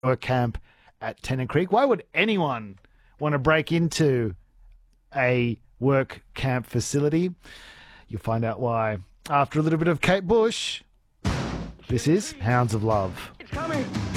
work camp at Tennant Creek. Why would anyone want to break into a work camp facility? You'll find out why after a little bit of Kate Bush. This is Hounds of Love. It's coming.